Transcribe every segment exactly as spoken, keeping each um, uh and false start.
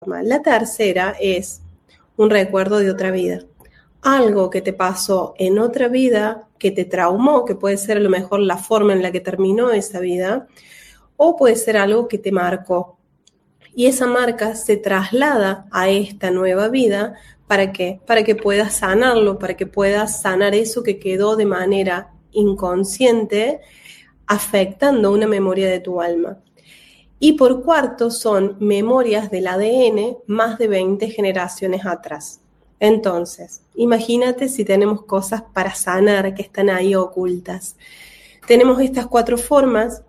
La tercera es un recuerdo de otra vida. Algo que te pasó en otra vida, que te traumó, que puede ser a lo mejor la forma en la que terminó esa vida, o puede ser algo que te marcó. Y esa marca se traslada a esta nueva vida. ¿Para qué? Para que puedas sanarlo, para que puedas sanar eso que quedó de manera inconsciente, afectando una memoria de tu alma. Y por cuarto son memorias del A D N más de veinte generaciones atrás. Entonces, imagínate si tenemos cosas para sanar que están ahí ocultas. Tenemos estas cuatro formas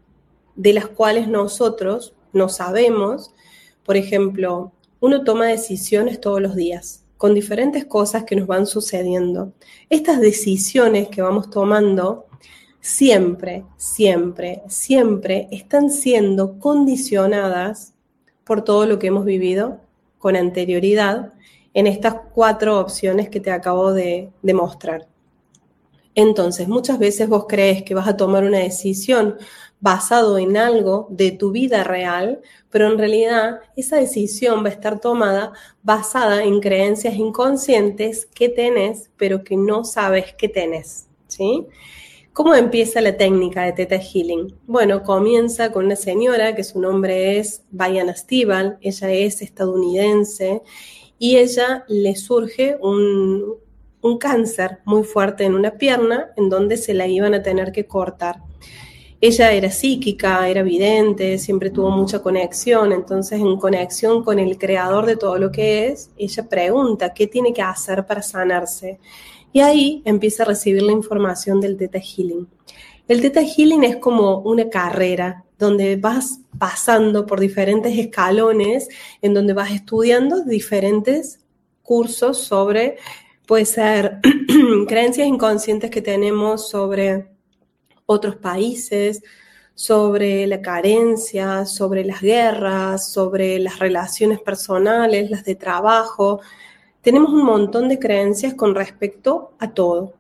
de las cuales nosotros no sabemos. Por ejemplo, uno toma decisiones todos los días con diferentes cosas que nos van sucediendo. Estas decisiones que vamos tomando siempre, siempre, siempre están siendo condicionadas por todo lo que hemos vivido con anterioridad en estas cuatro opciones que te acabo de, de mostrar. Entonces, muchas veces vos crees que vas a tomar una decisión basado en algo de tu vida real, pero en realidad esa decisión va a estar tomada basada en creencias inconscientes que tenés, pero que no sabes que tenés, ¿sí? ¿Cómo empieza la técnica de Theta Healing? Bueno, comienza con una señora que su nombre es Diana Stiebel. Ella es estadounidense y ella le surge un, un cáncer muy fuerte en una pierna en donde se la iban a tener que cortar. Ella era psíquica, era vidente, siempre tuvo mucha conexión, entonces en conexión con el creador de todo lo que es, ella pregunta qué tiene que hacer para sanarse. Y ahí empieza a recibir la información del Theta Healing. El Theta Healing es como una carrera donde vas pasando por diferentes escalones, en donde vas estudiando diferentes cursos sobre, puede ser creencias inconscientes que tenemos sobre otros países, sobre la carencia, sobre las guerras, sobre las relaciones personales, las de trabajo. Tenemos un montón de creencias con respecto a todo.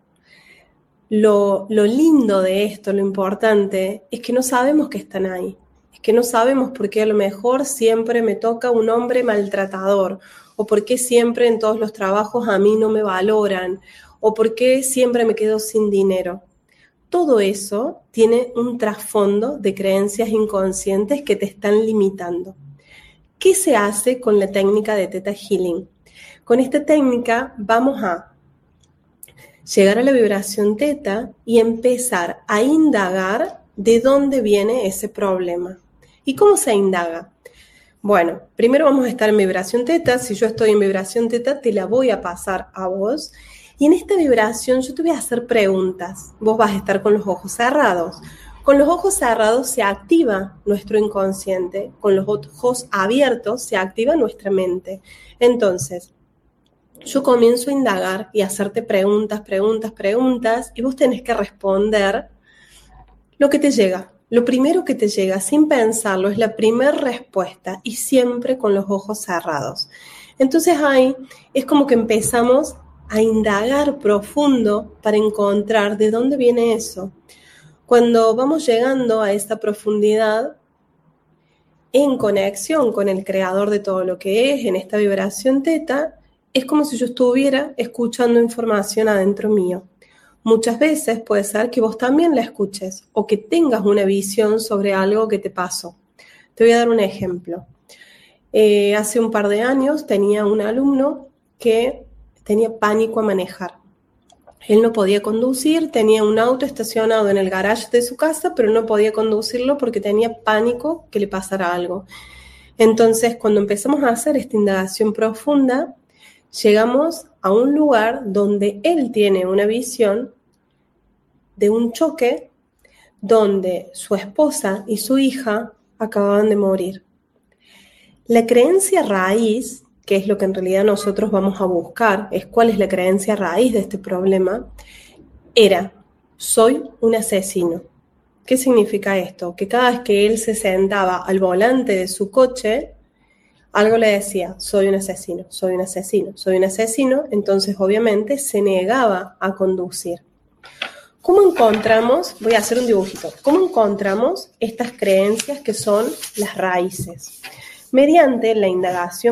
Lo, lo lindo de esto, lo importante, es que no sabemos que están ahí. Es que no sabemos por qué a lo mejor siempre me toca un hombre maltratador, o por qué siempre en todos los trabajos a mí no me valoran, o por qué siempre me quedo sin dinero. Todo eso tiene un trasfondo de creencias inconscientes que te están limitando. ¿Qué se hace con la técnica de Theta Healing? Con esta técnica vamos a llegar a la vibración teta y empezar a indagar de dónde viene ese problema. ¿Y cómo se indaga? Bueno, primero vamos a estar en vibración teta. Si yo estoy en vibración teta, te la voy a pasar a vos. Y en esta vibración yo te voy a hacer preguntas. Vos vas a estar con los ojos cerrados. Con los ojos cerrados se activa nuestro inconsciente. Con los ojos abiertos se activa nuestra mente. Entonces, yo comienzo a indagar y a hacerte preguntas, preguntas, preguntas, y vos tenés que responder lo que te llega. Lo primero que te llega, sin pensarlo, es la primera respuesta, y siempre con los ojos cerrados. Entonces ahí es como que empezamos a indagar profundo para encontrar de dónde viene eso. Cuando vamos llegando a esta profundidad, en conexión con el creador de todo lo que es, en esta vibración teta, es como si yo estuviera escuchando información adentro mío. Muchas veces puede ser que vos también la escuches o que tengas una visión sobre algo que te pasó. Te voy a dar un ejemplo. Eh, hace un par de años tenía un alumno que tenía pánico a manejar. Él no podía conducir, tenía un auto estacionado en el garage de su casa, pero no podía conducirlo porque tenía pánico que le pasara algo. Entonces, cuando empezamos a hacer esta indagación profunda, llegamos a un lugar donde él tiene una visión de un choque donde su esposa y su hija acababan de morir. La creencia raíz, que es lo que en realidad nosotros vamos a buscar, es cuál es la creencia raíz de este problema, era: soy un asesino. ¿Qué significa esto? Que cada vez que él se sentaba al volante de su coche, algo le decía: soy un asesino, soy un asesino, soy un asesino. Entonces, obviamente, se negaba a conducir. ¿Cómo encontramos? Voy a hacer un dibujito. ¿Cómo encontramos estas creencias que son las raíces? mediante la indagación